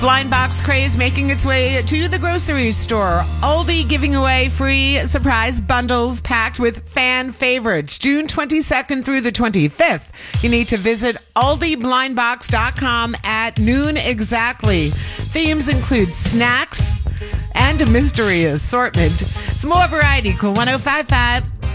Blind box craze making its way to the grocery store. Aldi giving away free surprise bundles packed with fan favorites. June 22nd through the 25th. You need to visit aldiblindbox.com at noon exactly. Themes include snacks and a mystery assortment. Some more variety. Cool 105.5.